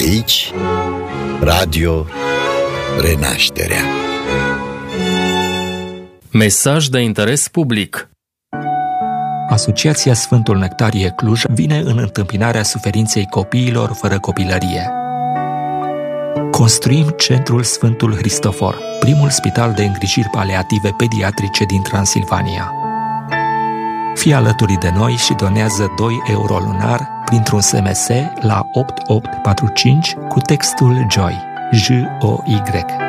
Aici, Radio Renașterea. Mesaj de interes public. Asociația Sfântul Nectarie Cluj vine în întâmpinarea suferinței copiilor fără copilărie. Construim Centrul Sfântul Hristofor, primul spital de îngrijiri paliative pediatrice din Transilvania. Fii alături de noi și donează 2 euro lunar printr-un SMS la 8845 cu textul JOY, J-O-Y.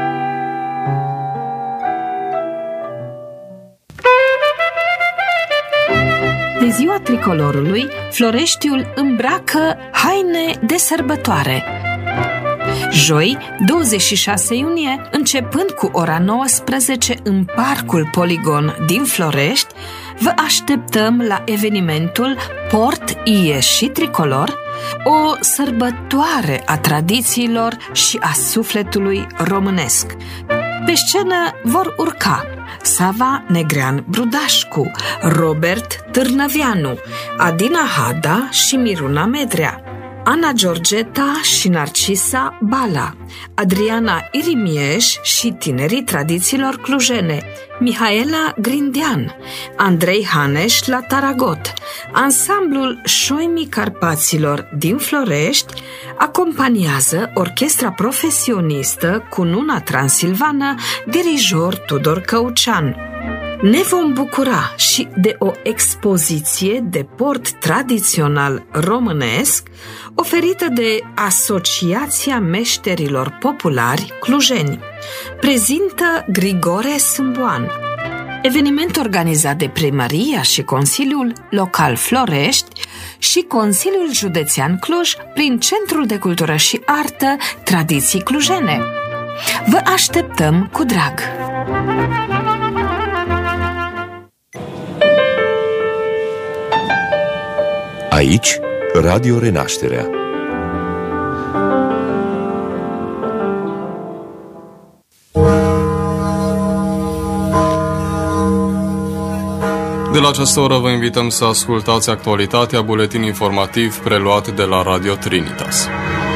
De ziua tricolorului, Floreștiul îmbracă haine de sărbătoare. Joi, 26 iunie, începând cu ora 19 în Parcul Poligon din Florești, vă așteptăm la evenimentul Port Ie și Tricolor, o sărbătoare a tradițiilor și a sufletului românesc. Pe scenă vor urca Sava Negrean Brudașcu, Robert Târnăvianu, Adina Hada și Miruna Medrea, Ana Georgeta și Narcisa Bala, Adriana Irimieș și tinerii tradițiilor clujene, Mihaela Grindean, Andrei Haneș la Taragot, ansamblul Șoimii Carpaților din Florești acompaniază orchestra profesionistă Cununa Transilvană, dirijor Tudor Căucean. Ne vom bucura și de o expoziție de port tradițional românesc oferită de Asociația Meșterilor Populari Clujeni. Prezintă Grigore Sâmboan. Eveniment organizat de Primăria și Consiliul Local Florești și Consiliul Județean Cluj prin Centrul de Cultură și Artă Tradiții Clujene. Vă așteptăm cu drag! Aici, Radio Renașterea. De la această oră vă invităm să ascultați actualitatea, buletin informativ preluat de la Radio Trinitas.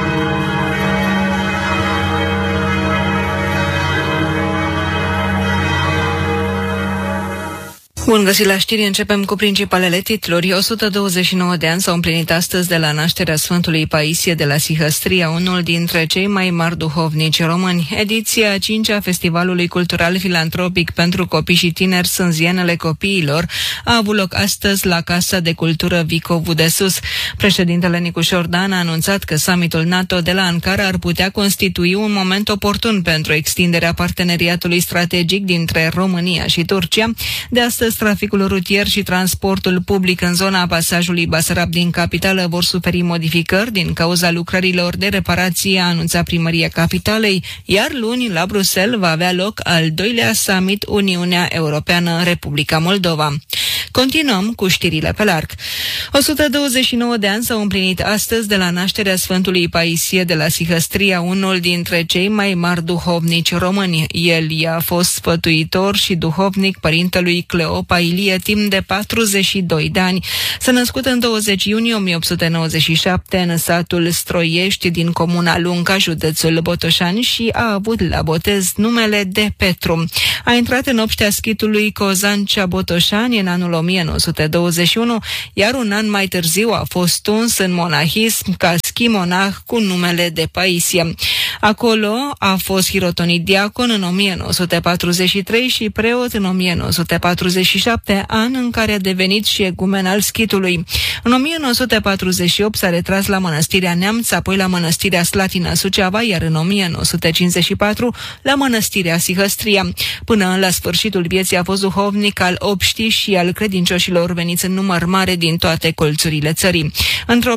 Bun găsit la știri, începem cu principalele titluri. 129 de ani s-au împlinit astăzi de la nașterea Sfântului Paisie de la Sihăstria, unul dintre cei mai mari duhovnici români. Ediția 5-a Festivalului Cultural Filantropic pentru Copii și Tineri Sânzienele Copiilor a avut loc astăzi la Casa de Cultură Vicovu de Sus. Președintele Nicușor Dan a anunțat că summitul NATO de la Ankara ar putea constitui un moment oportun pentru extinderea parteneriatului strategic dintre România și Turcia. De astăzi, traficul rutier și transportul public în zona pasajului Basarab din capitală vor suferi modificări din cauza lucrărilor de reparație, a anunțat Primăria Capitalei, iar luni la Bruxelles va avea loc al 2-lea summit Uniunea Europeană-Republica Moldova. Continuăm cu știrile pe larg. 129 de ani s-au împlinit astăzi de la nașterea Sfântului Paisie de la Sihăstria, unul dintre cei mai mari duhovnici români. El i-a fost sfătuitor și duhovnic părintelui Cleopa Ilie timp de 42 de ani. S-a născut în 20 iunie 1897 în satul Stroiești din comuna Lunca, județul Botoșani, și a avut la botez numele de Petru. A intrat în obștea schitului Cozancea Botoșani în anul 1921, iar un an mai târziu a fost uns în monahism ca schimonah cu numele de Paisie. Acolo a fost hirotonit diacon în 1943 și preot în 1947, an în care a devenit și egumen al schitului. În 1948 s-a retras la Mănăstirea Neamț, apoi la Mănăstirea Slatina Suceava, iar în 1954 la Mănăstirea Sihăstria. Până la sfârșitul vieții a fost duhovnic al obștii și al credincioșilor veniți în număr mare din toate colțurile țării. Între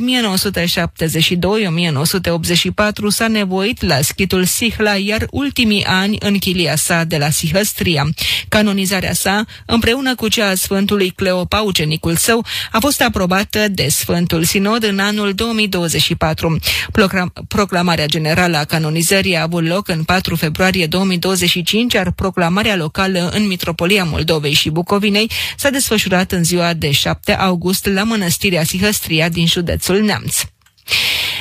1972-1984 s-a nevoit la schitul Sihla, iar ultimii ani în chilia sa de la Sihăstria. Canonizarea sa, împreună cu cea a Sfântului Cleopa, ucenicul său, a fost aprobată de Sfântul Sinod în anul 2024. Proclamarea generală a canonizării a avut loc în 4 februarie 2025, iar proclamarea locală în Mitropolia Moldovei și Bucovinei s-a desfășurat în ziua de 7 august la Mănăstirea Sihăstria din județul Neamț.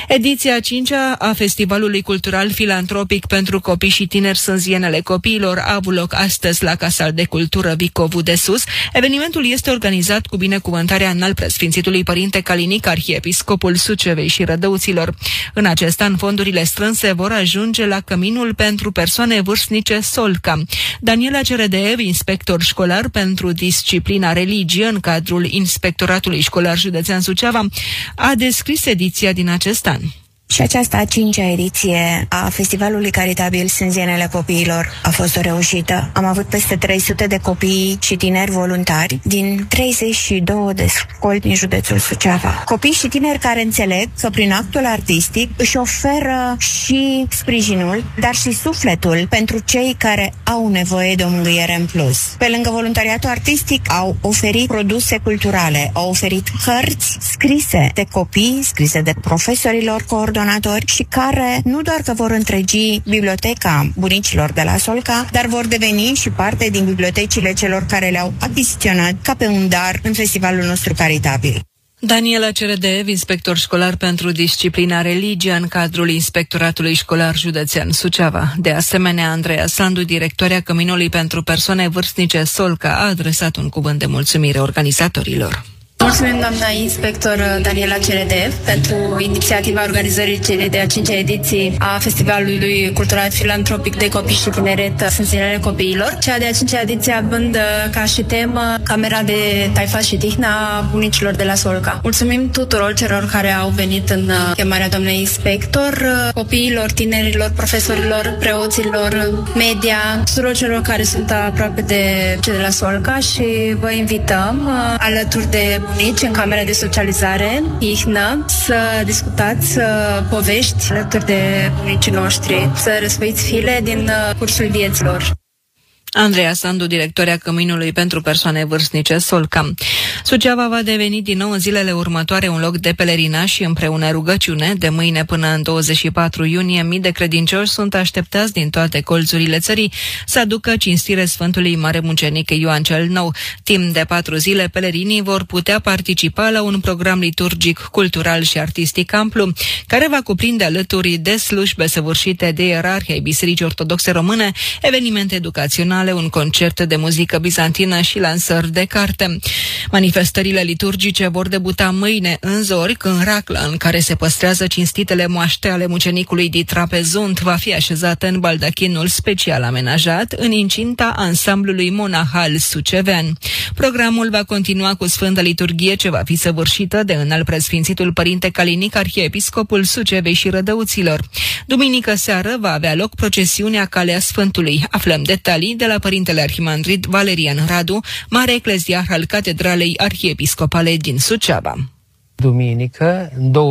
Ediția 5-a a Festivalului Cultural Filantropic pentru Copii și Tineri Sânzienele Copiilor a avut loc astăzi la Casa de Cultură Vicovu de Sus. Evenimentul este organizat cu binecuvântarea Înalt-Preasfințitului Părinte Calinic, arhiepiscopul Sucevei și Rădăuților. În acest an, fondurile strânse vor ajunge la Căminul pentru persoane vârstnice Solca. Daniela Ceredeev, inspector școlar pentru disciplina religie în cadrul Inspectoratului Școlar Județean Suceava, a descris ediția din acest an. Și aceasta a 5-a ediție a Festivalului Caritabil Sânzienele Copiilor a fost o reușită. Am avut peste 300 de copii și tineri voluntari din 32 de școli din județul Suceava. Copii și tineri care înțeleg că prin actul artistic își oferă și sprijinul, dar și sufletul pentru cei care au nevoie de o mângâiere în plus. Pe lângă voluntariatul artistic au oferit produse culturale, au oferit cărți scrise de copii, scrise de profesorilor coordonatori și care nu doar că vor întregi biblioteca bunicilor de la Solca, dar vor deveni și parte din bibliotecile celor care le-au achiziționat ca pe un dar în festivalul nostru caritabil. Daniela Ceredeev, inspector școlar pentru disciplina religie în cadrul Inspectoratului Școlar Județean Suceava. De asemenea, Andreea Sandu, directoarea Căminului pentru persoane vârstnice Solca, a adresat un cuvânt de mulțumire organizatorilor. Mulțumim, doamna inspector Daniela Ceredeev, pentru inițiativa organizării celei de-a 5-a ediții a Festivalului Cultural Filantropic de Copii și Tineret Sânzienele Copiilor. Cea de-a 5-a ediție având ca și temă camera de taifas și tihna a bunicilor de la Solca. Mulțumim tuturor celor care au venit în chemarea doamnei inspector, copiilor, tinerilor, profesorilor, preoților, media, tuturor celor care sunt aproape de cei de la Solca și vă invităm alături de bunici în camera de socializare, ihnă, să discutați povești alături de bunicii noștri, să răsfoiți file din cursul vieților. Andreea Sandu, directoarea Căminului pentru persoane vârstnice Solca. Suceava va deveni din nou în zilele următoare un loc de pelerinaj și împreună rugăciune. De mâine până în 24 iunie, mii de credincioși sunt așteptați din toate colțurile țării să aducă cinstire Sfântului Mare Mucenic Ioan cel Nou. Timp de 4 zile, pelerinii vor putea participa la un program liturgic, cultural și artistic amplu, care va cuprinde alături de slujbe săvârșite de ierarhi ai Bisericii Ortodoxe Române, evenimente educaționale, un concert de muzică bizantină și lansări de carte. Manifestările liturgice vor debuta mâine în zori, când racla în care se păstrează cinstitele moaște ale mucenicului din Trapezunt va fi așezată în baldachinul special amenajat în incinta ansamblului monahal sucevean. Programul va continua cu Sfânta Liturghie, ce va fi săvârșită de Înalt-Preasfințitul Părinte Calinic, arhiepiscopul Sucevei și Rădăuților. Duminică seară va avea loc procesiunea Calea Sfântului. Aflăm detalii de la Părintele Arhimandrit Valerian Radu, mare ecleziarh al Catedralei Arhiepiscopale din Suceava. Duminică,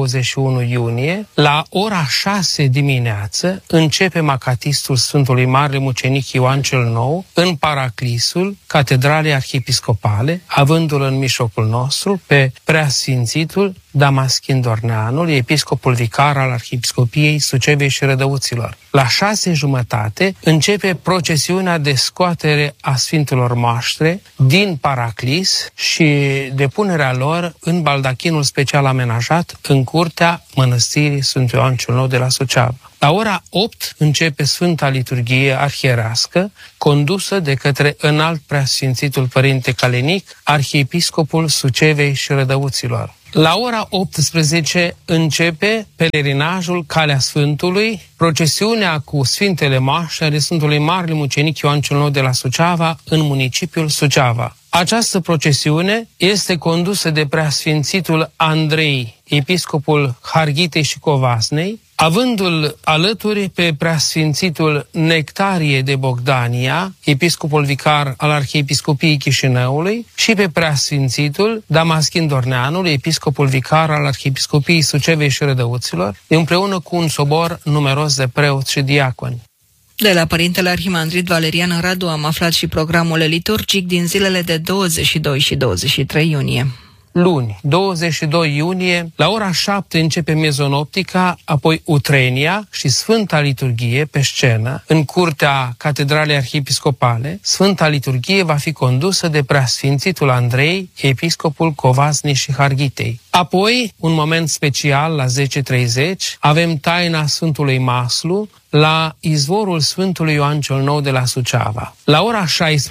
21 iunie, la ora 6 dimineață, începem acatistul Sfântului Mare Mucenic Ioan cel Nou în paraclisul Catedralei Arhiepiscopale, avându-l în mijlocul nostru pe Preasfințitul Damaschin Dorneanul, episcopul vicar al Arhiepiscopiei Sucevei și Rădăuților. La 6:30 începe procesiunea de scoatere a Sfintelor Moaștre din paraclis și depunerea lor în baldachinul special amenajat în curtea mănăstirii Sfântul Ioan cel Nou de la Suceava. La ora 8 începe Sfânta Liturghie arhierească, condusă de către Înalt-Preasfințitul Părinte Calinic, arhiepiscopul Sucevei și Rădăuților. La ora 18 începe pelerinajul Calea Sfântului, procesiunea cu Sfintele Moaște ale Sfântului Mare Mucenic Ioan cel Nou de la Suceava în municipiul Suceava. Această procesiune este condusă de Preasfințitul Andrei, episcopul Harghitei și Covasnei, avându-l alături pe Preasfințitul Nectarie de Bogdania, episcopul vicar al Arhiepiscopiei Chișinăului, și pe Preasfințitul Damaschin Dorneanul, episcopul vicar al Arhiepiscopiei Sucevei și Rădăuților, împreună cu un sobor numeros de preoți și diaconi. De la Părintele Arhimandrit Valerian Radu am aflat și programul liturgic din zilele de 22 și 23 iunie. luni, 22 iunie, la ora 7 începe mezonoptica, apoi utrenia și Sfânta Liturghie pe scenă, în curtea Catedralei Arhiepiscopale. Sfânta Liturghie va fi condusă de Preasfințitul Andrei, episcopul Covasnei și Harghitei. Apoi, un moment special la 10:30, avem taina Sfântului Maslu la izvorul Sfântului Ioan cel Nou de la Suceava. La ora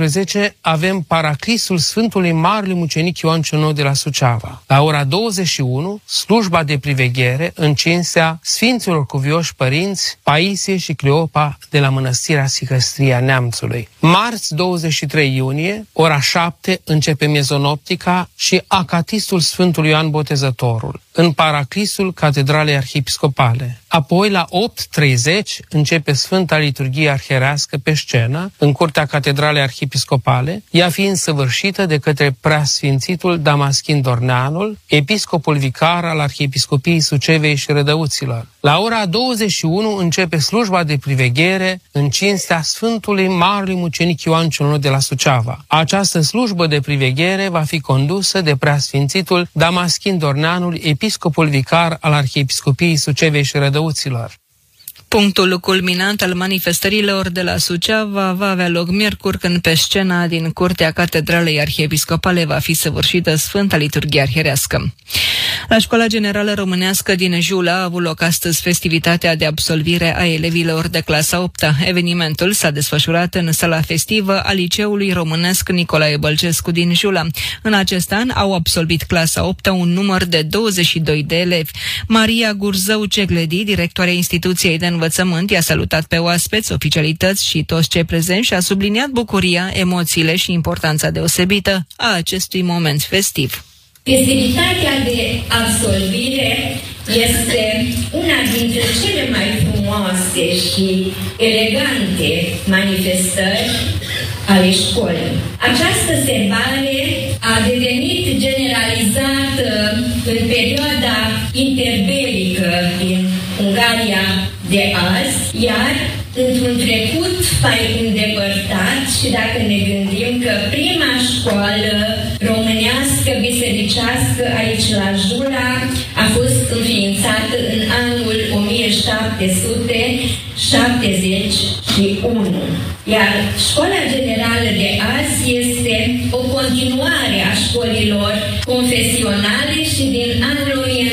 16 avem paraclisul Sfântului Marele Mucenic Ioan cel Nou de la Suceava. La ora 21, slujba de priveghere în cinstea Sfinților Cuvioși Părinți Paisie și Cleopa de la Mănăstirea Sihăstria Neamțului. Marți 23 iunie, ora 7, începe mezonoptica și acatistul Sfântului Ioan Botezătorul în paraclisul Catedralei Arhiepiscopale. Apoi, la 8:30, începe Sfânta Liturghie Arhierească pe scenă, în curtea Catedralei Arhiepiscopale, ea fiind săvârșită de către Preasfințitul Damaschin Dorneanul, episcopul vicar al Arhiepiscopiei Sucevei și Rădăuților. La ora 21 începe slujba de priveghere în cinstea Sfântului Marele Mucenic Ioan cel Nou de la Suceava. Această slujbă de priveghere va fi condusă de Preasfințitul Damaschin Dorneanul, episcopul vicar al Arhiepiscopiei Sucevei și Rădăuților. Punctul culminant al manifestărilor de la Suceava va avea loc miercuri, când pe scena din curtea Catedralei Arhiepiscopale va fi săvârșită Sfânta Liturghie Arhierească. La Școala Generală Românească din Jula a avut loc astăzi festivitatea de absolvire a elevilor de clasa 8-a. Evenimentul s-a desfășurat în sala festivă a Liceului Românesc Nicolae Bălcescu din Jula. În acest an au absolvit clasa 8-a un număr de 22 de elevi. Maria Gurzău Cegledi, directoarea instituției de învățământ, i-a salutat pe oaspeți, oficialități și toți cei prezenți și a subliniat bucuria, emoțiile și importanța deosebită a acestui moment festiv. Festivitatea de absolvire este una dintre cele mai frumoase și elegante manifestări ale școlii. Această sărbare a devenit generalizată în perioada interbelică din Ungaria de azi, iar într-un trecut mai îndepărtat, și dacă ne gândim că prima școală românească bisericească aici la Jula a fost înființată în anul 1771, iar Școala Generală de azi este o continuare a școlilor confesionale și din anul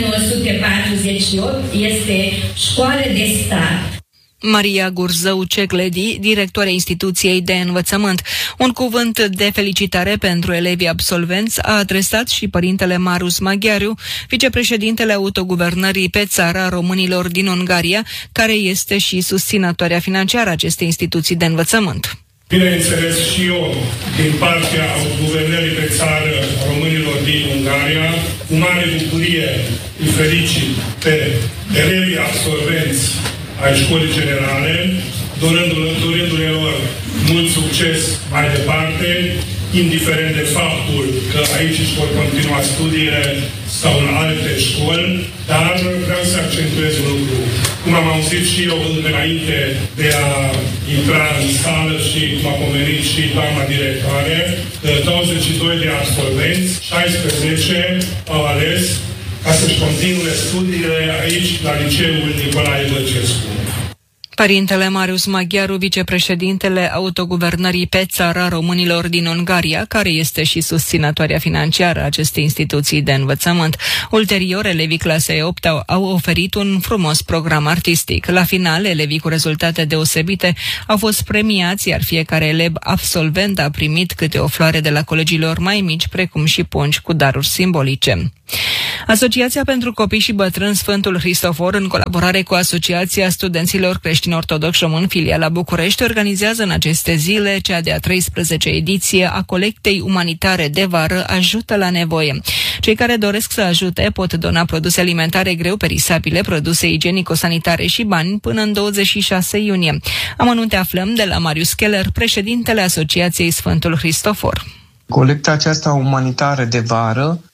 1948 este școală de stat. Maria Gurzău Cegledi, directoarea instituției de învățământ. Un cuvânt de felicitare pentru elevii absolvenți a adresat și părintele Marius Maghiariu, vicepreședintele autoguvernării pe țara românilor din Ungaria, care este și susținătoarea financiară a acestei instituții de învățământ. Bineînțeles, și eu, din partea autoguvernării pe țară românilor din Ungaria, cu mare bucurie îi felicit pe elevii absolvenți ai școlii generale, dorindu-le lor mult succes mai departe, indiferent de faptul că aici își vor continua studiile sau în alte școli, dar vreau să accentuez un lucru. Cum am auzit și eu înainte de a intra în sală și cum a pomenit și doamna directoare, 22 de absolvenți, 16 au ales ca să-și continue studiile aici, la Liceul Nicolae Bălcescu. Părintele Marius Maghiaru, vicepreședintele autoguvernării pe țara românilor din Ungaria, care este și susținătoarea financiară a acestei instituții de învățământ. Ulterior, elevii clasei 8 au oferit un frumos program artistic. La final, elevii cu rezultate deosebite au fost premiați, iar fiecare elev absolvent a primit câte o floare de la colegilor mai mici, precum și pungi cu daruri simbolice. Asociația pentru Copii și Bătrâni Sfântul Hristofor, în colaborare cu Asociația Studenților Creștini Ortodoxi Români, filiala București, organizează în aceste zile cea de-a 13-a ediție a colectei umanitare de vară Ajută la nevoie. Cei care doresc să ajute pot dona produse alimentare greu perisabile, produse igienico-sanitare și bani până în 26 iunie. Amănunte aflăm de la Marius Keller, președintele Asociației Sfântul Hristofor. Colecta aceasta umanitară de vară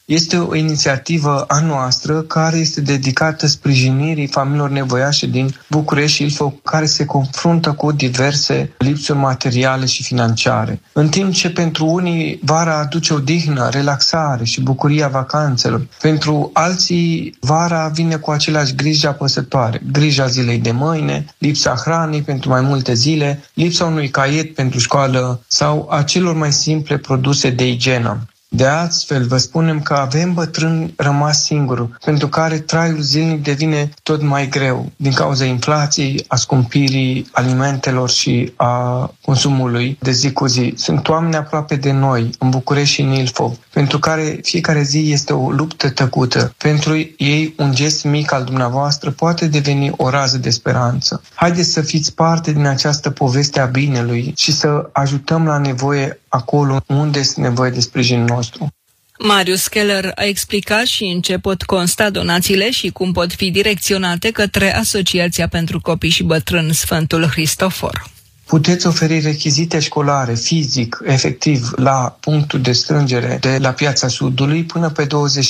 este o inițiativă a noastră care este dedicată sprijinirii familiilor nevoiașe din București și Ilfov, care se confruntă cu diverse lipsuri materiale și financiare. În timp ce pentru unii vara aduce odihnă, relaxare și bucuria vacanțelor, pentru alții vara vine cu aceleași griji apăsătoare. Grija zilei de mâine, lipsa hranei pentru mai multe zile, lipsa unui caiet pentru școală sau a celor mai simple produse de igienă. De astfel, vă spunem că avem bătrâni rămas singuri, pentru care traiul zilnic devine tot mai greu din cauza inflației, a scumpirii alimentelor și a consumului de zi cu zi. Sunt oameni aproape de noi, în București și în Ilfov, pentru care fiecare zi este o luptă tăcută. Pentru ei, un gest mic al dumneavoastră poate deveni o rază de speranță. Haideți să fiți parte din această poveste a binelui și să ajutăm la nevoie acolo unde este nevoie de sprijinul nostru. Marius Keller a explicat și în ce pot consta donațiile și cum pot fi direcționate către Asociația pentru Copii și Bătrâni Sfântul Hristofor. Puteți oferi rechizite școlare, fizic, efectiv, la punctul de strângere de la Piața Sudului până pe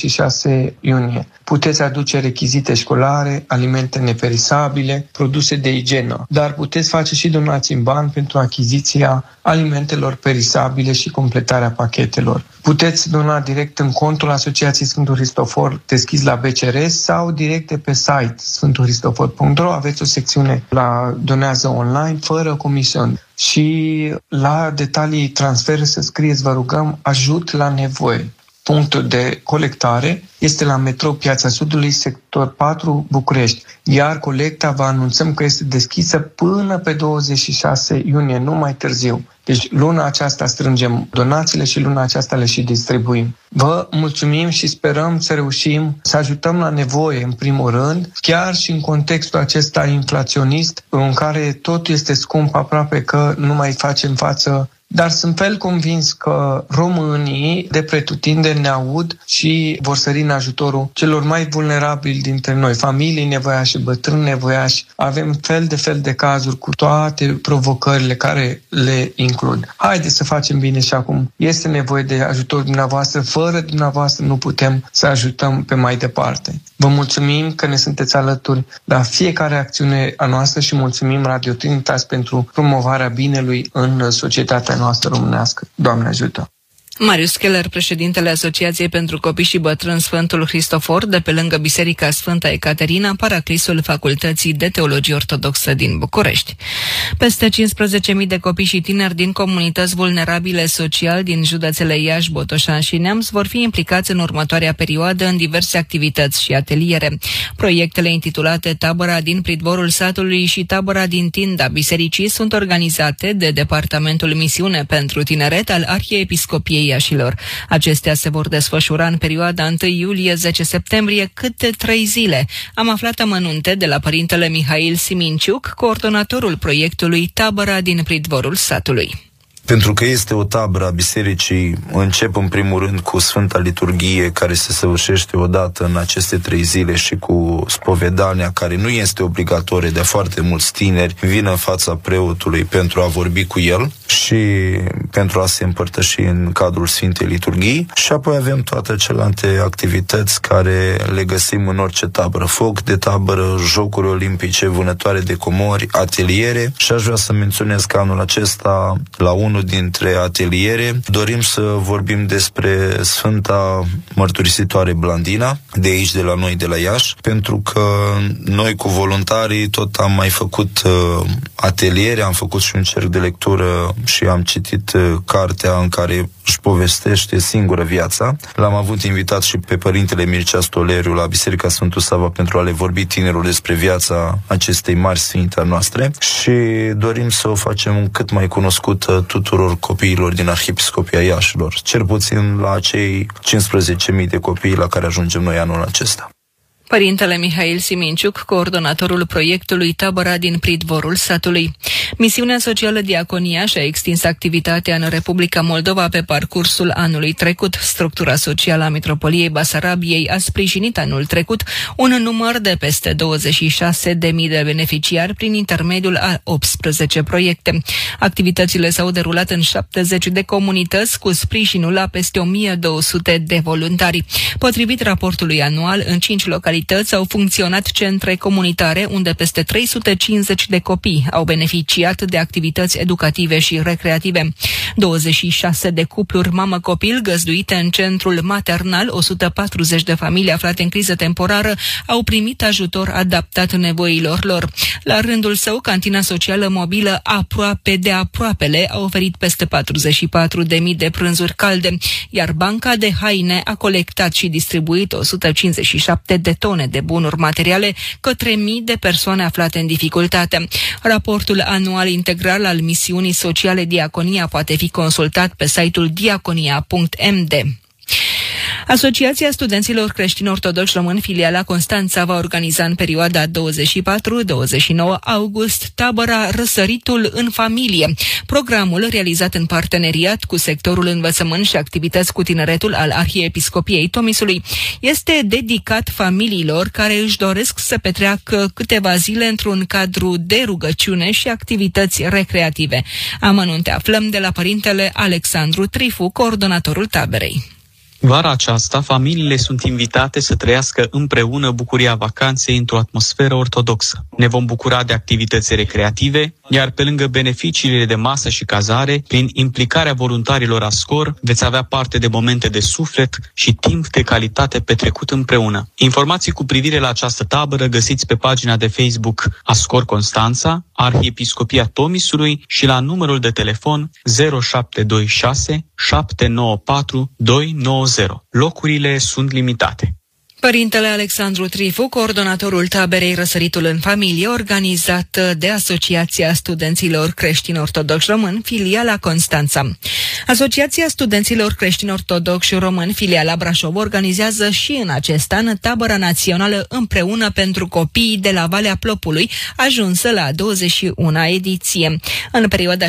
26 iunie. Puteți aduce rechizite școlare, alimente neperisabile, produse de igienă, dar puteți face și donații în bani pentru achiziția alimentelor perisabile și completarea pachetelor. Puteți dona direct în contul Asociației Sfântul Hristofor deschis la BCR sau direct de pe site sfântulhristofor.ro. Aveți o secțiune la donează online fără comisiuni. Și la detalii transfer să scrieți, vă rugăm, ajut la nevoie. Punctul de colectare este la metrou Piața Sudului, sector 4, București. Iar colecta vă anunțăm că este deschisă până pe 26 iunie, nu mai târziu. Deci luna aceasta strângem donațiile și luna aceasta le și distribuim. Vă mulțumim și sperăm să reușim să ajutăm la nevoie, în primul rând, chiar și în contextul acesta inflaționist, în care totul este scump, aproape că nu mai facem față. Dar sunt fel convins că românii de pretutindeni ne aud și vor sări în ajutorul celor mai vulnerabili dintre noi, familii nevoiașe, bătrâni nevoiași. Avem fel de cazuri cu toate provocările care le includ. Haideți să facem bine și acum. Este nevoie de ajutorul dumneavoastră. Fără dumneavoastră nu putem să ajutăm pe mai departe. Vă mulțumim că ne sunteți alături la fiecare acțiune a noastră și mulțumim Radio Trinitas pentru promovarea binelui în societatea noastră românească. Doamne ajută! Marius Keller, președintele Asociației pentru Copii și Bătrâni Sfântul Hristofor, de pe lângă Biserica Sfânta Ecaterina, paraclisul Facultății de Teologie Ortodoxă din București. Peste 15.000 de copii și tineri din comunități vulnerabile social din județele Iași, Botoșani și Neamț vor fi implicați în următoarea perioadă în diverse activități și ateliere. Proiectele intitulate Tabăra din Pridvorul Satului și Tabăra din Tinda Bisericii sunt organizate de Departamentul Misiune pentru Tineret al Arhiepiscopiei Iașilor. Acestea se vor desfășura în perioada 1 iulie-10 septembrie, câte 3 zile. Am aflat amănunte de la părintele Mihail Siminciuc, coordonatorul proiectului Tabăra din Pridvorul Satului. Pentru că este o tabără a bisericii, încep în primul rând cu Sfânta Liturghie, care se săvârșește odată în aceste 3 zile, și cu spovedania, care nu este obligatorie, de foarte mulți tineri vin în fața preotului pentru a vorbi cu el și pentru a se împărtăși în cadrul Sfintei Liturghii. Și apoi avem toate celelalte activități care le găsim în orice tabără. Foc de tabără, jocuri olimpice, vânătoare de comori, ateliere. Și aș vrea să menționez că anul acesta, la unul dintre ateliere, dorim să vorbim despre Sfânta Mărturisitoare Blandina, de aici, de la noi, de la Iași, pentru că noi cu voluntarii tot am mai făcut ateliere, am făcut și un cerc de lectură și am citit cartea în care își povestește singură viața. L-am avut invitat și pe părintele Mircea Stoleriu la Biserica Sfântul Sava pentru a le vorbi tinerilor despre viața acestei mari sfinte noastre și dorim să o facem cât mai cunoscută tuturor copiilor din Arhiepiscopia Iașilor, cel puțin la acei 15.000 de copii la care ajungem noi anul acesta. Părintele Mihail Siminciuc, coordonatorul proiectului Tabăra din Pridvorul Satului. Misiunea socială Diaconia și-a extins activitatea în Republica Moldova pe parcursul anului trecut. Structura socială a Mitropoliei Basarabiei a sprijinit anul trecut un număr de peste 26.000 de beneficiari prin intermediul a 18 proiecte. Activitățile s-au derulat în 70 de comunități cu sprijinul la peste 1200 de voluntari. Potrivit raportului anual, în 5 localități au funcționat centre comunitare unde peste 350 de copii au beneficiat de activități educative și recreative. 26 de cupluri mamă-copil găzduite în centrul maternal, 140 de familii aflate în criză temporară au primit ajutor adaptat nevoilor lor. La rândul său, cantina socială mobilă Aproape de Aproapele a oferit peste 44.000 de prânzuri calde, iar banca de haine a colectat și distribuit 157 de tone de bunuri materiale către mii de persoane aflate în dificultate. Raportul anual integral al misiunii sociale Diaconia poate fi consultat pe site-ul diaconia.md. Asociația Studenților Creștini Ortodoxi Români, filiala Constanța, va organiza în perioada 24-29 august tabăra Răsăritul în familie. Programul, realizat în parteneriat cu sectorul învățământ și activități cu tineretul al Arhiepiscopiei Tomisului, este dedicat familiilor care își doresc să petreacă câteva zile într-un cadru de rugăciune și activități recreative. Amănunte aflăm de la părintele Alexandru Trifu, coordonatorul taberei. Vara aceasta, familiile sunt invitate să trăiască împreună bucuria vacanței într-o atmosferă ortodoxă. Ne vom bucura de activități recreative, iar pe lângă beneficiile de masă și cazare, prin implicarea voluntarilor ASCOR, veți avea parte de momente de suflet și timp de calitate petrecut împreună. Informații cu privire la această tabără găsiți pe pagina de Facebook ASCOR Constanța, Arhiepiscopia Tomisului și la numărul de telefon 0726 794 290. Locurile sunt limitate. Părintele Alexandru Trifu, coordonatorul taberei Răsăritul în familie, organizat de Asociația Studenților Creștini Ortodoxi Români, filiala Constanța. Asociația Studenților Creștini Ortodoxi Români, filiala Brașov, organizează și în acest an tabăra națională Împreună pentru copiii de la Valea Plopului, ajunsă la 21-a ediție. În perioada 17-26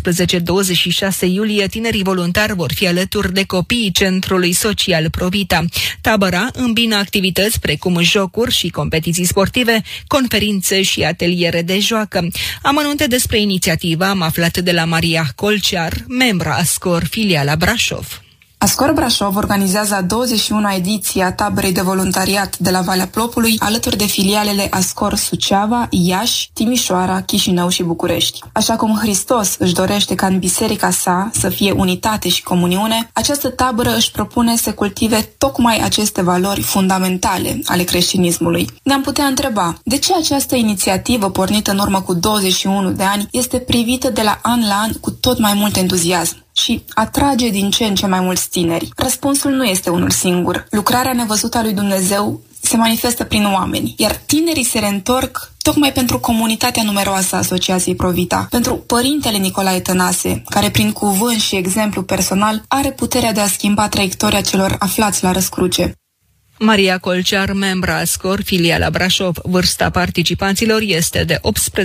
iulie, tinerii voluntari vor fi alături de copiii Centrului Social Provita. Tabăra îmbină activități precum jocuri și competiții sportive, conferințe și ateliere de joacă. Amănunte despre inițiativă am aflat de la Maria Colcear, membra ASCOR, filiala Brașov. ASCOR Brașov organizează a 21-a ediție a taberei de voluntariat de la Valea Plopului, alături de filialele ASCOR Suceava, Iași, Timișoara, Chișinău și București. Așa cum Hristos își dorește ca în biserica sa să fie unitate și comuniune, această tabără își propune să cultive tocmai aceste valori fundamentale ale creștinismului. Ne-am putea întreba, de ce această inițiativă pornită în urmă cu 21 de ani este privită de la an la an cu tot mai mult entuziasm și atrage din ce în ce mai mulți tineri? Răspunsul nu este unul singur. Lucrarea nevăzută a lui Dumnezeu se manifestă prin oameni, iar tinerii se reîntorc tocmai pentru comunitatea numeroasă a Asociației Provita, pentru părintele Nicolae Tănase, care prin cuvânt și exemplu personal are puterea de a schimba traiectoria celor aflați la răscruce. Maria Colcear, membra ASCOR, filiala Brașov. Vârsta participanților este de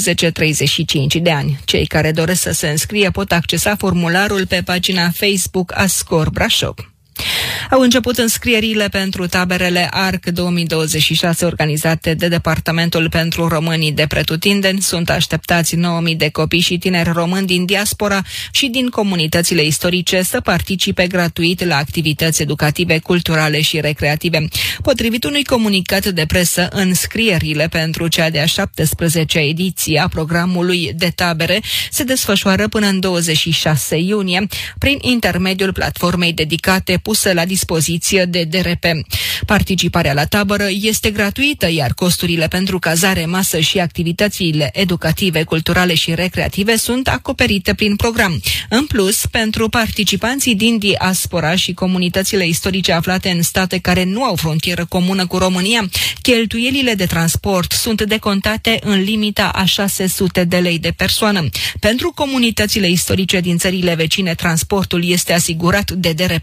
18-35 de ani. Cei care doresc să se înscrie pot accesa formularul pe pagina Facebook ASCOR Brașov. Au început înscrierile pentru taberele ARC 2026 organizate de Departamentul pentru Românii de Pretutindeni. Sunt așteptați 9.000 de copii și tineri români din diaspora și din comunitățile istorice să participe gratuit la activități educative, culturale și recreative. Potrivit unui comunicat de presă, înscrierile pentru cea de-a 17-a ediție a programului de tabere se desfășoară până în 26 iunie prin intermediul platformei dedicate pusă la dispoziție de DRP. Participarea la tabără este gratuită, iar costurile pentru cazare, masă și activitățile educative, culturale și recreative sunt acoperite prin program. În plus, pentru participanții din diaspora și comunitățile istorice aflate în state care nu au frontieră comună cu România, cheltuielile de transport sunt decontate în limita a 600 de lei de persoană. Pentru comunitățile istorice din țările vecine, transportul este asigurat de DRP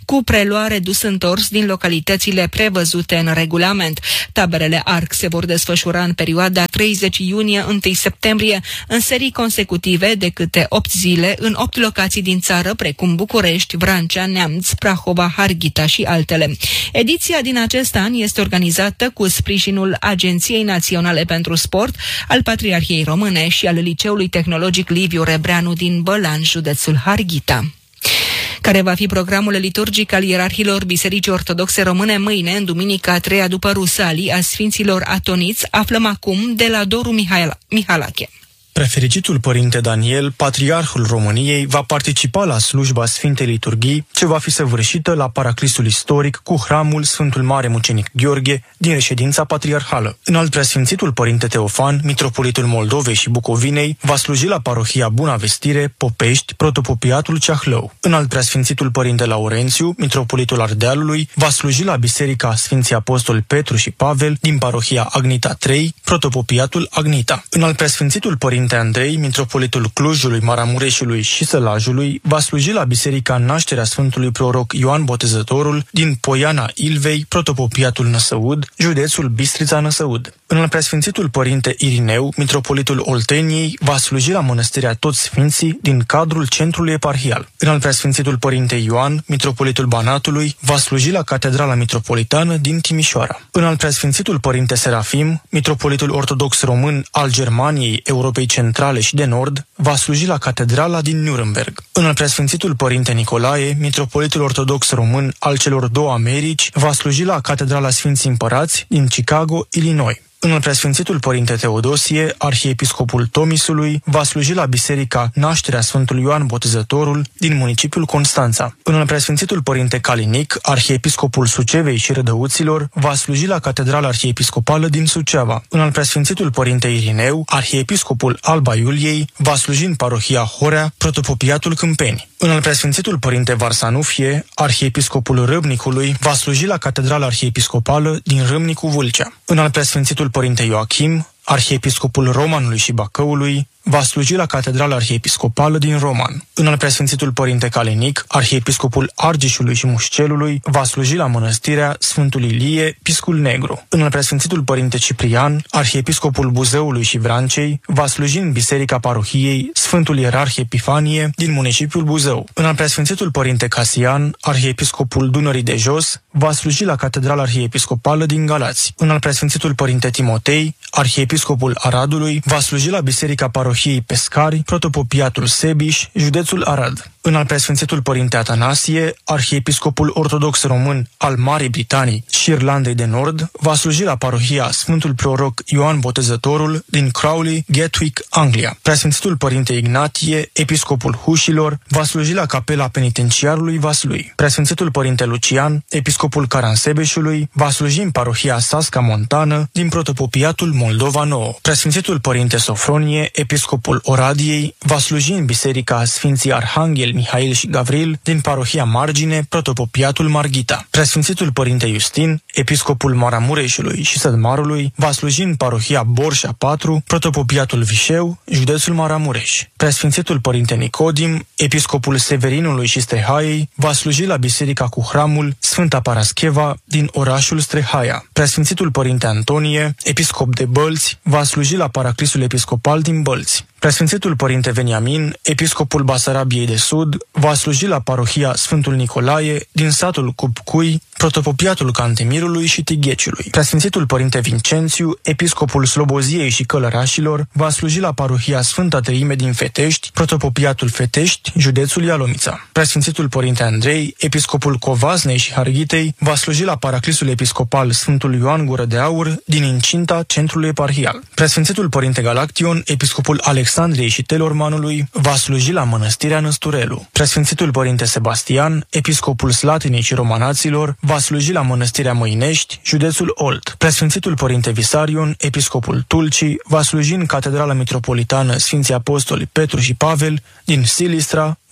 cu preluare dus-întors din localitățile prevăzute în regulament. Taberele ARC se vor desfășura în perioada 30 iunie-1 septembrie, în serii consecutive de câte 8 zile, în 8 locații din țară, precum București, Vrancea, Neamț, Prahova, Harghita și altele. Ediția din acest an este organizată cu sprijinul Agenției Naționale pentru Sport, al Patriarhiei Române și al Liceului Tehnologic Liviu Rebreanu din Bălan, județul Harghita. Care va fi programul liturgic al ierarhilor Bisericii Ortodoxe Române mâine, în duminica a 3-a după Rusalii, a Sfinților Atoniți, aflăm acum de la Doru Mihalache. Prefericitul Părinte Daniel, Patriarhul României, va participa la slujba Sfintei Liturghii, ce va fi săvârșită la Paraclisul Istoric cu Hramul Sfântul Mare Mucenic Gheorghe din reședința patriarhală. Înalt Preasfințitul Părinte Teofan, Mitropolitul Moldovei și Bucovinei, va sluji la Parohia Buna Vestire, Popești, Protopopiatul Ceahlău. Înalt Preasfințitul Părinte Laurențiu, Mitropolitul Ardealului, va sluji la Biserica Sfinții Apostoli Petru și Pavel din Parohia Agnita 3, Protopopiatul Agnita. Înalt Preasfințitul Părinte Andrei, Mitropolitul Clujului, Maramureșului și Sălajului, va sluji la Biserica Nașterea Sfântului Proroc Ioan Botezătorul din Poiana Ilvei, Protopopiatul Năsăud, județul Bistrița Năsăud. Înalt Preasfințitul Părinte Irineu, Mitropolitul Olteniei, va sluji la Mănăstirea Toți Sfinții din cadrul centrului eparhial. Înalt Preasfințitul Părinte Ioan, Mitropolitul Banatului, va sluji la Catedrala Mitropolitană din Timișoara. Înalt Preasfințitul Părinte Serafim, Mitropolitul Ortodox Român al Germaniei, Europei Centrale și de Nord, va sluji la Catedrala din Nuremberg. Înalt Preasfințitul Părinte Nicolae, Mitropolitul Ortodox Român al celor două Americi, va sluji la Catedrala Sfinții Împărați din Chicago, Illinois. Înalt Preasfințitul Părinte Teodosie, Arhiepiscopul Tomisului, va sluji la Biserica Nașterea Sfântului Ioan Botezătorul din municipiul Constanța. Înalt Preasfințitul Părinte Calinic, Arhiepiscopul Sucevei și Rădăuților, va sluji la Catedrala Arhiepiscopală din Suceava. Înalt Preasfințitul Părinte Irineu, Arhiepiscopul Alba Iuliei, va sluji în Parohia Horea, Protopopiatul Câmpeni. Înalt Preasfințitul Părinte Varsanufie, Arhiepiscopul Râbnicului, va sluji la Catedrala Arhiepiscopală din Râmnicu Vâlcea. Înalt Preasfințitul Părinte Ioachim, Arhiepiscopul Romanului și Bacăului, va sluji la Catedrala Arhiepiscopală din Roman. Înalt Preasfințitul Părinte Calinic, Arhiepiscopul Argeșului și Mușcelului, va sluji la Mănăstirea Sfântul Ilie, Piscul Negru. Înalt Preasfințitul Părinte Ciprian, Arhiepiscopul Buzăului și Vrancei, va sluji în Biserica Parohiei Sfântul Ierarh Epifanie din municipiul Buzău. Înalt Preasfințitul Părinte Casian, Arhiepiscopul Dunării de Jos, va sluji la Catedrala Arhiepiscopală din Galați. Înalt Preasfințitul Părinte Timotei, Arhiepiscopul Aradului, va sluji la Biserica Parohiei Pescari, Protopopiatul Sebiș, județul Arad. Înalt Preasfințitul Părinte Atanasie, Arhiepiscopul Ortodox Român al Marii Britanii și Irlandei de Nord, va sluji la Parohia Sfântul Proroc Ioan Botezătorul din Crowley, Gatwick, Anglia. Preasfințitul Părinte Ignatie, Episcopul Hușilor, va sluji la Capela Penitenciarului Vaslui. Preasfințitul Părinte Lucian, Episcopul Caransebeșului, va sluji în Parohia Sasca Montană din Protopopiatul Moldova Nouă. Preasfințitul Părinte Sofronie, Episcopul Oradiei, va sluji în Biserica Sfinții Arhanghel Mihail și Gavril din Parohia Margine, Protopopiatul Marghita. Preasfințitul Părinte Justin, Episcopul Maramureșului și Sădmarului, va sluji în Parohia Borșa 4, Protopopiatul Vișeu, județul Maramureș. Preasfințitul Părinte Nicodim, Episcopul Severinului și Strehaiei, va sluji la Biserica cu Hramul Sfânta Parascheva din orașul Strehaia. Preasfințitul Părinte Antonie, Episcop de Bălți, va sluji la Paraclisul Episcopal din Bălți. Preasfințitul Părinte Veniamin, Episcopul Basarabiei de Sud, va sluji la Parohia Sfântul Nicolae din satul Cupcui, Protopopiatul Cantemirului și Tigheciului. Preasfințitul Părinte Vincențiu, Episcopul Sloboziei și Călărașilor, va sluji la Parohia Sfânta Treime din Fetești, Protopopiatul Fetești, județul Ialomița. Preasfințitul Părinte Andrei, Episcopul Covasnei și Harghitei, va sluji la Paraclisul Episcopal Sfântul Ioan Gură de Aur din incinta centrului eparhial. Preasfințitul Părinte Galaction, Episcopul Alexandriei și Telormanului, va sluji la Mănăstirea Năsturelu. Preasfințitul Părinte Sebastian, Episcopul Slatinei și Romanaților, va sluji la Mănăstirea Măinești, județul Olt. Preasfințitul Părinte Visarion, Episcopul Tulcii, va sluji în Catedrala Mitropolitană Sfinții Apostoli Petru și Pavel din Silistra,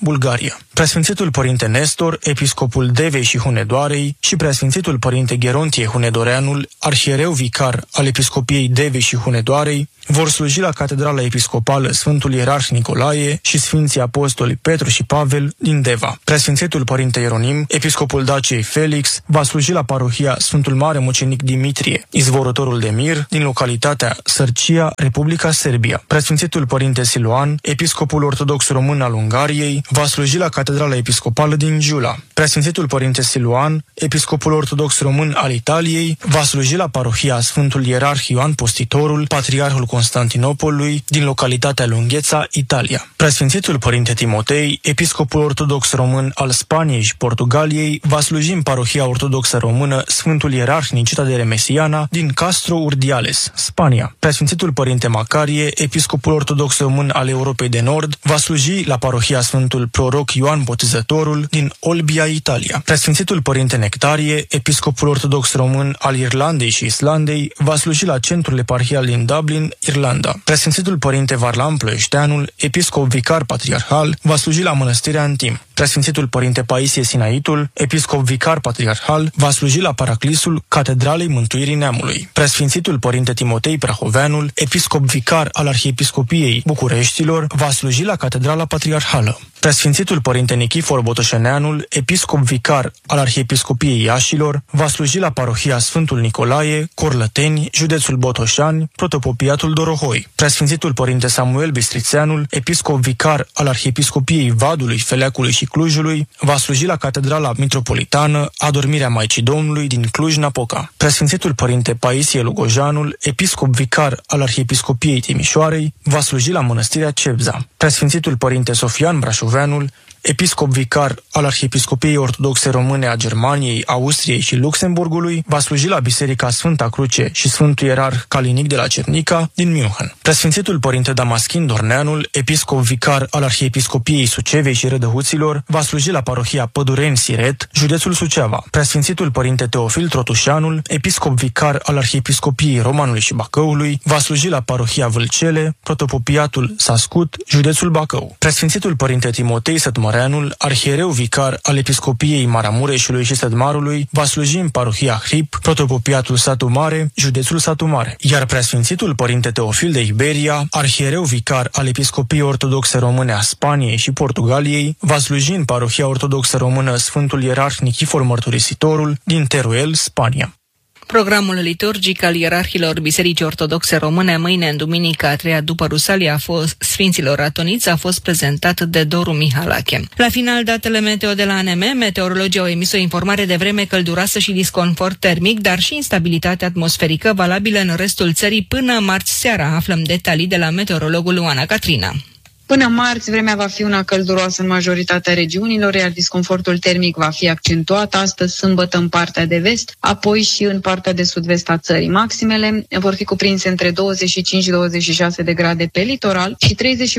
Bulgaria. Preasfințitul Părinte Nestor, episcopul Devei și Hunedoarei, și Preasfințitul Părinte Gerontie Hunedoreanul, arhiereu vicar al Episcopiei Devei și Hunedoarei, vor sluji la Catedrala Episcopală Sfântul Ierarh Nicolae și Sfinții Apostoli Petru și Pavel din Deva. Preasfințitul Părinte Ieronim, episcopul Daciei Felix, va sluji la parohia Sfântul Mare Mucenic Dimitrie, izvorătorul de mir, din localitatea Sărcia, Republica Serbia. Preasfințitul Părinte Siluan, episcopul ortodox român al Ungariei, va sluji la Catedrala Episcopală din Giula. Preasfințitul Părinte Siluan, episcopul ortodox român al Italiei, va sluji la parohia Sfântul Ierarh Ioan Postitorul, patriarhul Constantinopolului, din localitatea Lungheța, Italia. Preasfințitul Părinte Timotei, episcopul ortodox român al Spaniei și Portugaliei, va sluji în parohia ortodoxă română Sfântul Ierarh Nicita de Remesiana din Castro Urdiales, Spania. Preasfințitul Părinte Macarie, episcopul ortodox român al Europei de Nord, va sluji la parohia Sfântul Proroc Ioan Botezătorul din Olbia, Italia. Preasfințitul Părinte Nectarie, episcopul ortodox român al Irlandei și Islandei, va sluji la centrul eparhial din Dublin, Irlanda. Preasfințitul Părinte Varlam Ploieșteanul, episcop vicar patriarhal, va sluji la Mănăstirea Antim. Preasfințitul Părinte Paisie Sinaitul, episcop vicar patriarhal, va sluji la Paraclisul Catedralei Mântuirii Neamului. Preasfințitul Părinte Timotei Prahoveanul, episcop vicar al Arhiepiscopiei Bucureștilor, va sluji la Catedrala Patriarhală. Preasfințitul Părinte Nichifor Botoșeneanul, episcop vicar al Arhiepiscopiei Iașilor, va sluji la parohia Sfântul Nicolae, Corlăteni, județul Botoșani, protopopiatul Dorohoi. Preasfințitul Părinte Samuel Bistrițeanul, episcop vicar al Arhiepiscopiei Vadului, Feleacului și Clujului, va sluji la Catedrala Mitropolitană Adormirea Maicii Domnului din Cluj-Napoca. Preasfințitul Părinte Paisie Lugojanul, episcop vicar al Arhiepiscopiei Timișoarei, va sluji la Mănăstirea Cebza. Preasfințitul Părinte Sofian Brașoveanul, episcop vicar al Arhiepiscopiei Ortodoxe Române a Germaniei, Austriei și Luxemburgului, va sluji la Biserica Sfânta Cruce și Sfântul Ierarh Calinic de la Cernica din München. Preasfințitul Părinte Damaschin Dorneanul, episcop vicar al Arhiepiscopiei Sucevei și Rădăhuților, va sluji la parohia Pădureni Siret, județul Suceava. Preasfințitul Părinte Teofil Trotușanul, episcop vicar al Arhiepiscopiei Romanului și Bacăului, va sluji la parohia Vâlcele, protopopiatul Sascut, județul Bacău. Preasfințitul Părinte Timotei Sătmăreanul, arhiereu vicar al Episcopiei Maramureșului și Sătmarului, va sluji în parohia Hrip, protopopiatul Satu Mare, județul Satu Mare. Iar Preasfințitul Părinte Teofil de Iberia, arhiereu vicar al Episcopiei Ortodoxe Române a Spaniei și Portugaliei, va sluji în parohia ortodoxă română Sfântul Ierarh Nichifor Mărturisitorul din Teruel, Spania. Programul liturgic al ierarhilor Bisericii Ortodoxe Române mâine, în duminica a treia după Rusalia Sfinților Atoniți, a fost prezentat de Doru Mihalache. La final, datele meteo de la ANM, meteorologii au emis o informare de vreme călduroasă și disconfort termic, dar și instabilitate atmosferică valabilă în restul țării până marți seara. Aflăm detalii de la meteorologul Oana Catrina. Până marți, vremea va fi una călduroasă în majoritatea regiunilor, iar disconfortul termic va fi accentuat astăzi, sâmbătă, în partea de vest, apoi și în partea de sud-vest a țării. Maximele vor fi cuprinse între 25 și 26 de grade pe litoral și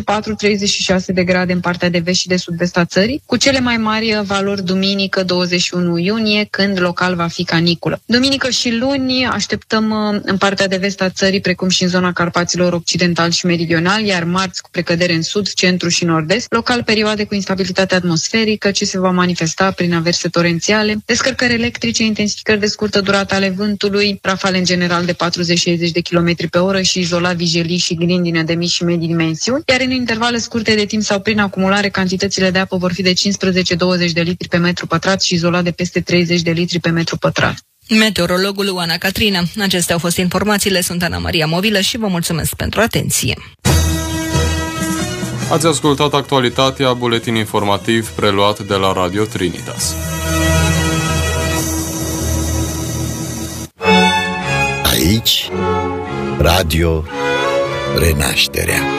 34-36 de grade în partea de vest și de sud-vest a țării, cu cele mai mari valori duminică, 21 iunie, când local va fi caniculă. Duminică și luni așteptăm în partea de vest a țării, precum și în zona Carpaților Occidental și Meridional, iar marți cu precădere în sud, centru și nord-est, local perioade cu instabilitate atmosferică ce se va manifesta prin averse torențiale, descărcări electrice, intensificări de scurtă durată ale vântului, rafale în general de 40-60 de km pe oră și izolat vijelii și grindine de mici și medii dimensiuni, iar în intervale scurte de timp sau prin acumulare cantitățile de apă vor fi de 15-20 de litri pe metru pătrat și izolat de peste 30 de litri pe metru pătrat. Meteorologul Oana Catrina. Acestea au fost informațiile, sunt Ana Maria Movilă și vă mulțumesc pentru atenție. Ați ascultat actualitatea, buletin informativ preluat de la Radio Trinitas. Aici, Radio Renașterea.